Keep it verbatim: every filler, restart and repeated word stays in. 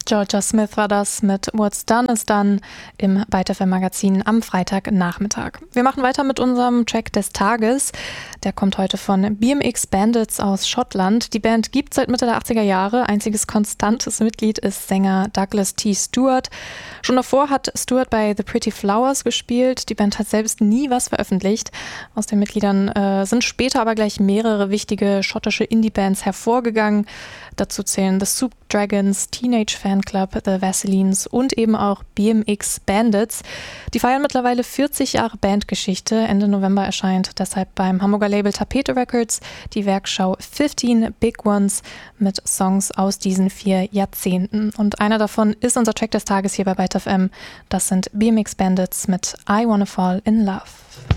Georgia Smith war das mit What's Done is Done im Byte F M Magazin am Freitagnachmittag. Wir machen weiter mit unserem Track des Tages. Der kommt heute von B M X Bandits aus Schottland. Die Band gibt es seit Mitte der achtziger Jahre. Einziges konstantes Mitglied ist Sänger Douglas T. Stewart. Schon davor hat Stewart bei The Pretty Flowers gespielt. Die Band hat selbst nie was veröffentlicht. Aus den Mitgliedern äh, sind später aber gleich mehrere wichtige schottische Indie-Bands hervorgegangen. Dazu zählen The Soup Dragons, Teenage Fanclub, The Vaselines und eben auch B M X Bandits. Die feiern mittlerweile vierzig Jahre Bandgeschichte. Ende November erscheint deshalb beim Hamburger Label Tapete Records die Werkschau fifteen Big Ones mit Songs aus diesen vier Jahrzehnten. Und einer davon ist unser Track des Tages hier bei Byte F M. Das sind B M X Bandits mit I Wanna Fall in Love.